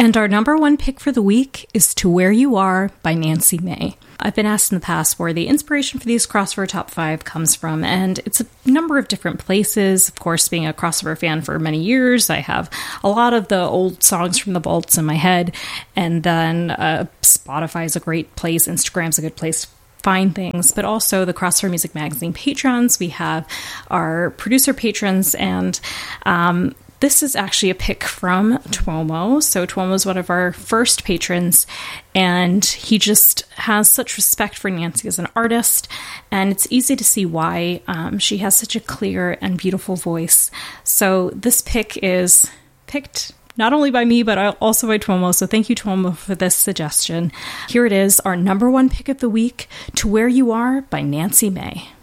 And our number one pick for the week is To Where You Are by Nancy May. I've been asked in the past where the inspiration for these crossover top 5 comes from, and it's a number of different places. Of course, being a crossover fan for many years, I have a lot of the old songs from the vaults in my head, and then Spotify is a great place, Instagram's a good place to find things, but also the Crossover Music Magazine patrons. We have our producer patrons, and this is actually a pick from Tuomo. So Tuomo is one of our first patrons, and he just has such respect for Nancy as an artist, and it's easy to see why. She has such a clear and beautiful voice. So this pick is picked not only by me, but also by Tuomo. So thank you, Tuomo, for this suggestion. Here it is, our number one pick of the week, To Where You Are by Nancy May.